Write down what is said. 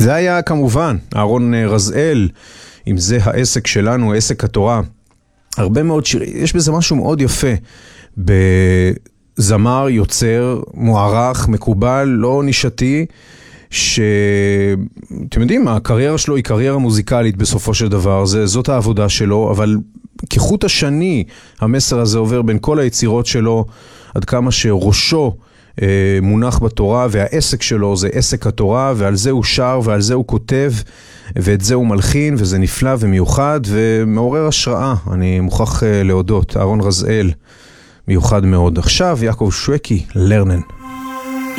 זה היה כמובן אהרון רזאל, אם זה העסק שלנו, עסק התורה. הרבה מאוד שירים, יש בזה משהו מאוד יפה, בזמר, יוצר, מוערך, מקובל, לא נישתי, שאתם יודעים, הקריירה שלו היא קריירה מוזיקלית בסופו של דבר, זאת העבודה שלו, אבל כחוט השני המסר הזה עובר בין כל היצירות שלו, עד כמה שראשו מונח בתורה, והעסק שלו זה עסק התורה, ועל זה הוא שר ועל זה הוא כותב, ואת זה הוא מלחין, וזה נפלא ומיוחד ומעורר השראה. אני מוכרח להודות, אהרון רזאל מיוחד מאוד. עכשיו יעקב שווקי, לרנן.